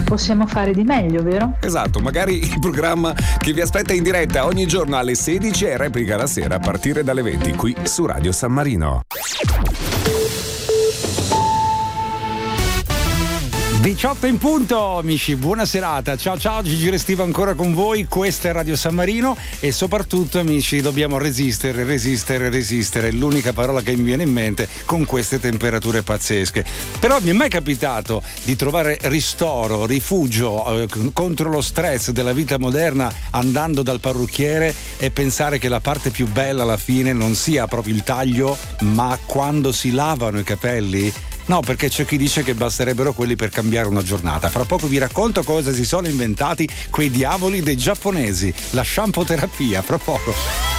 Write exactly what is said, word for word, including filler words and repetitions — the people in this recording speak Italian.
possiamo fare di meglio, vero? Esatto, magari il programma che vi aspetta in diretta ogni giorno alle sedici e replica la sera a partire dalle venti qui su Radio San Marino. diciotto in punto, amici, buona serata. Ciao ciao, Gigi Restivo ancora con voi. Questa è Radio San Marino e soprattutto, amici, dobbiamo resistere, resistere, resistere. L'unica parola che mi viene in mente con queste temperature pazzesche. Però mi è mai capitato di trovare ristoro, rifugio eh, contro lo stress della vita moderna andando dal parrucchiere e pensare che la parte più bella alla fine non sia proprio il taglio, ma quando si lavano i capelli? No, perché c'è chi dice che basterebbero quelli per cambiare una giornata. Fra poco vi racconto cosa si sono inventati quei diavoli dei giapponesi, la shampoo terapia, fra poco.